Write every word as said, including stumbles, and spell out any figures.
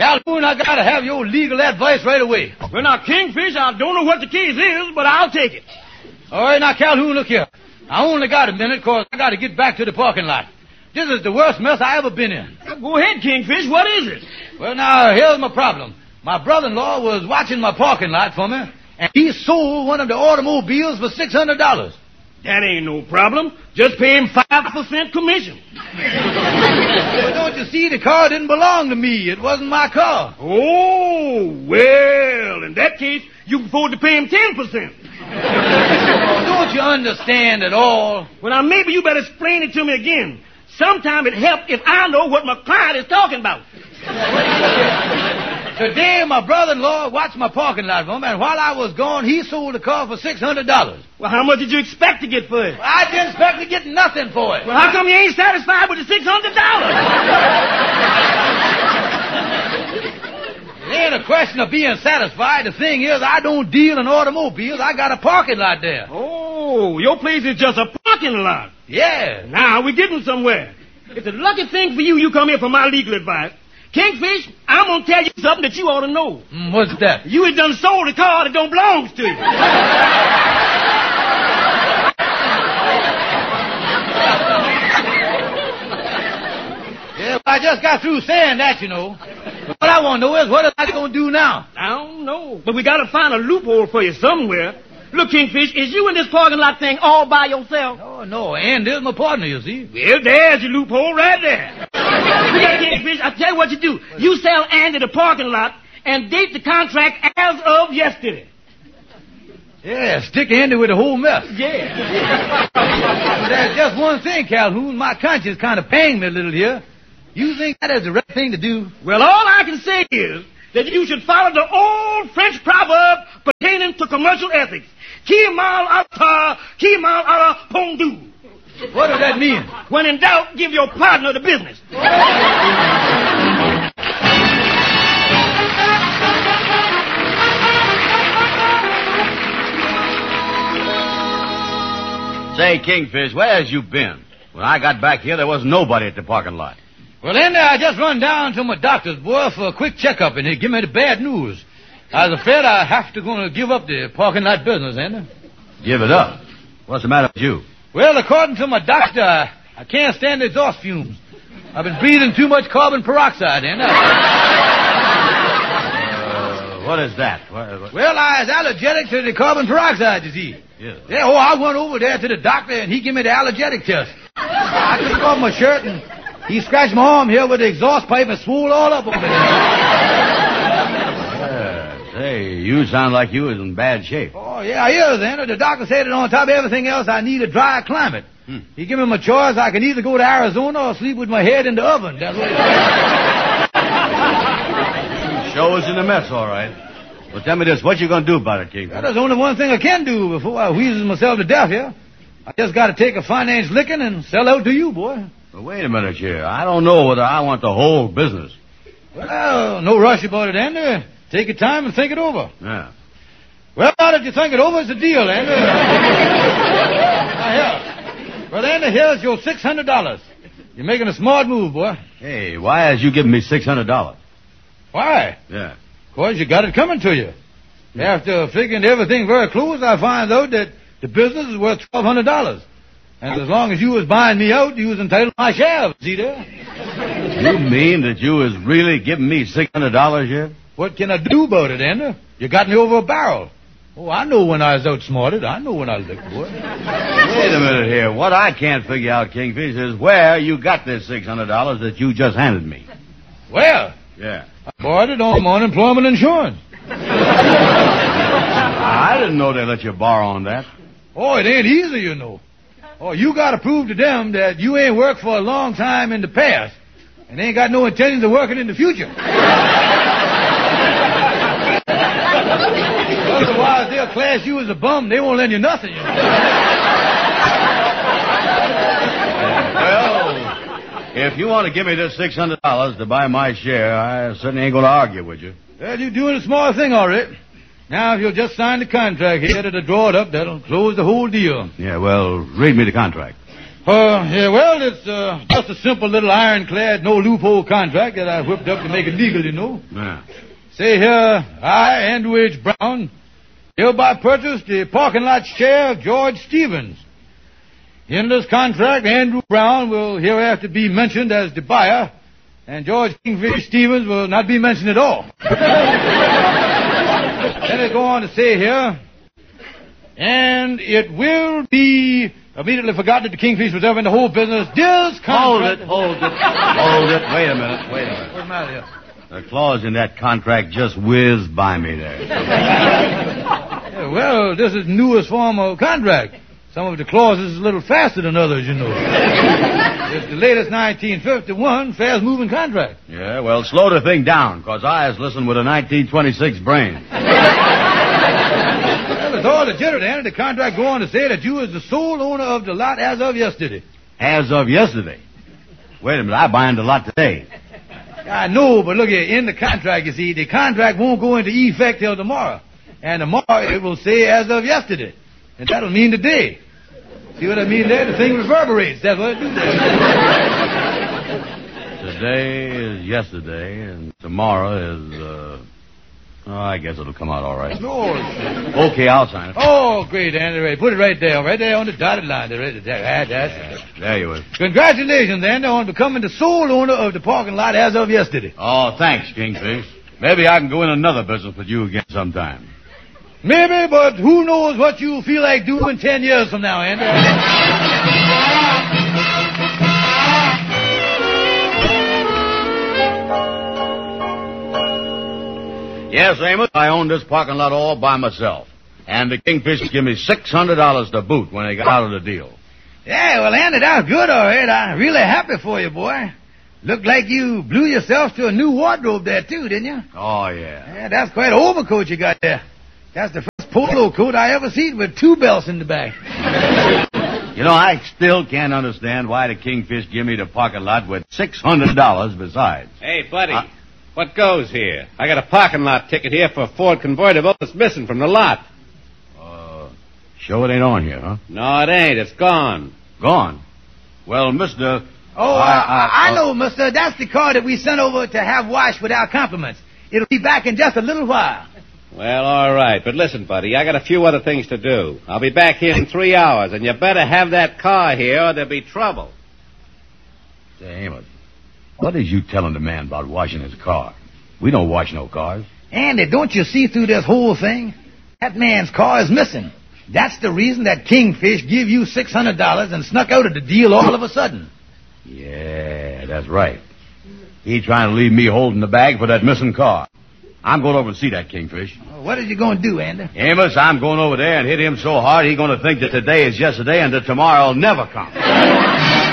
Calhoun, I gotta have your legal advice right away. Well, now, Kingfish, I don't know what the case is, but I'll take it. All right, now, Calhoun, look here. I only got a minute, because I gotta get back to the parking lot. This is the worst mess I ever been in. Well, go ahead, Kingfish. What is it? Well, now, here's my problem. My brother-in-law was watching my parking lot for me, and he sold one of the automobiles for six hundred dollars. That ain't no problem. Just pay him five percent commission. But don't you see, the car didn't belong to me. It wasn't my car. Oh, well, in that case, you can afford to pay him ten percent. Oh, don't you understand at all? Well, now, maybe you better explain it to me again. Sometime it helps if I know what my client is talking about. Today, my brother-in-law watched my parking lot for me, and while I was gone, he sold the car for six hundred dollars. Well, how much did you expect to get for it? Well, I didn't expect to get nothing for it. Well, how come you ain't satisfied with the six hundred dollars? It ain't a question of being satisfied. The thing is, I don't deal in automobiles. I got a parking lot there. Oh, your place is just a parking lot. Yeah. Now, we're getting somewhere. It's a lucky thing for you you come here for my legal advice. Kingfish, I'm going to tell you something that you ought to know. Mm, what's that? You had done sold a car that don't belong to you. Yeah, well, I just got through saying that, you know. But what I want to know is, what am I going to do now? I don't know, but we got to find a loophole for you somewhere. Look, Kingfish, is you in this parking lot thing all by yourself? Oh, no, and there's my partner, you see. Well, there's your loophole right there. Look at Kingfish, I tell you what you do. You sell Andy the parking lot and date the contract as of yesterday. Yeah, stick Andy with the whole mess. Yeah. But there's just one thing, Calhoun. My conscience kind of panged me a little here. You think that is the right thing to do? Well, all I can say is that you should follow the old French proverb pertaining to commercial ethics. Qui mal à la, qui mal à la pendu. What does that mean? When in doubt, give your partner the business. Say, Kingfish, where's you been? When I got back here, there was nobody at the parking lot. Well, Andy, I just run down to my doctor's, boy, for a quick checkup, and he give me the bad news. I was afraid I have to go and give up the parking lot business, Andy. Give it up? What's the matter with you? Well, according to my doctor, I, I can't stand the exhaust fumes. I've been breathing too much carbon peroxide, Andy. Uh, what is that? What, what? Well, I was allergic to the carbon peroxide, you see. Yes. Yeah, oh, I went over there to the doctor, and he gave me the allergic test. I took off my shirt, and he scratched my arm here with the exhaust pipe and swole all up over there. Hey, you sound like you was in bad shape. Oh, yeah, I is, Andy. The doctor said that on top of everything else, I need a dry climate. Hmm. He gave me my choice. I can either go to Arizona or sleep with my head in the oven. That's what he said. Show us in a mess, all right. Well, tell me this. What you going to do about it, King? Well, there's only one thing I can do before I wheezes myself to death here. I just got to take a finance licking and sell out to you, boy. Well, wait a minute here. I don't know whether I want the whole business. Well, no rush about it, Andy. Take your time and think it over. Yeah. Well, now that you think it over, it's a deal, Andy. Now, here. Well, Andy, here's your six hundred dollars. You're making a smart move, boy. Hey, why has you given me six hundred dollars? Why? Yeah. Of course, you got it coming to you. Yeah. After figuring everything very close, I find out that the business is worth twelve hundred dollars. And as long as you was buying me out, you was entitled to my share. See there? You mean that you was really giving me six hundred dollars here? What can I do about it, Andy? You got me over a barrel. Oh, I know when I was outsmarted. I know when I licked, boy. Wait a minute here. What I can't figure out, Kingfish, is where you got this six hundred dollars that you just handed me. Well? Yeah. I borrowed it on unemployment insurance. I didn't know they let you borrow on that. Oh, it ain't easy, you know. Oh, you got to prove to them that you ain't worked for a long time in the past and ain't got no intentions of working in the future. Otherwise, they'll class you as a bum. They won't lend you nothing, you know. Well, if you want to give me this six hundred dollars to buy my share, I certainly ain't going to argue with you. Well, you're doing a small thing, all right. Now, if you'll just sign the contract here to draw it up, that'll close the whole deal. Yeah, well, read me the contract. Uh, yeah, well, it's uh, just a simple little ironclad, no loophole contract that I whipped up to make it legal, you know. Yeah. Say here, I, Andrew H. Brown, hereby purchase the parking lot share of George Stevens. In this contract, Andrew Brown will hereafter be mentioned as the buyer, and George Kingfish Stevens will not be mentioned at all. Then they go on to say here, and it will be immediately forgotten that the Kingfish was ever in the whole business. This contract... Hold it, hold it, hold it. Wait a minute, wait a minute. What's the matter here? The clause in that contract just whizzed by me there. Yeah, well, this is the newest form of contract. Some of the clauses is a little faster than others, you know. It's the latest nineteen fifty-one fast-moving contract. Yeah, well, slow the thing down, because I was listening with a nineteen twenty-six brain. Well, it's all the jitter, Dan. The contract go on to say that you is the sole owner of the lot as of yesterday. As of yesterday. Wait a minute, I bind the lot today. I know, but look here, in the contract, you see, the contract won't go into effect till tomorrow. And tomorrow it will say as of yesterday. And that'll mean today. See what I mean there? The thing reverberates. That's what it do there. Today is yesterday, and tomorrow is, uh... Oh, I guess it'll come out all right. No. Okay, I'll sign it. Oh, great, Andy. Put it right there. Right there on the dotted line. There, right there. That's it. There you are. Congratulations, Andy, on becoming the sole owner of the parking lot as of yesterday. Oh, thanks, Kingfish. Maybe I can go in another business with you again sometime. Maybe, but who knows what you'll feel like doing ten years from now, Andy. Yes, Amos, I own this parking lot all by myself. And the Kingfish give me six hundred dollars to boot when they got out of the deal. Yeah, well, Andy, that's good, all right. I'm really happy for you, boy. Looked like you blew yourself to a new wardrobe there, too, didn't you? Oh, yeah. Yeah, that's quite an overcoat you got there. That's the first polo coat I ever seen with two belts in the back. You know, I still can't understand why the Kingfish give me the parking lot with six hundred dollars besides. Hey, buddy. Uh, What goes here? I got a parking lot ticket here for a Ford convertible that's missing from the lot. Uh, sure it ain't on here, huh? No, it ain't. It's gone. Gone. Well, mister... Oh, I, I, I, I uh, know, mister. That's the car that we sent over to have washed with our compliments. It'll be back in just a little while. Well, all right. But listen, buddy, I got a few other things to do. I'll be back here in three hours, and you better have that car here or there'll be trouble. Say, Amos, what is you telling the man about washing his car? We don't wash no cars. Andy, don't you see through this whole thing? That man's car is missing. That's the reason that Kingfish give you six hundred dollars and snuck out of the deal all of a sudden. Yeah, that's right. He trying to leave me holding the bag for that missing car. I'm going over to see that Kingfish. Well, what are you going to do, Andy? Amos, I'm going over there and hit him so hard he's going to think that today is yesterday and that tomorrow will never come.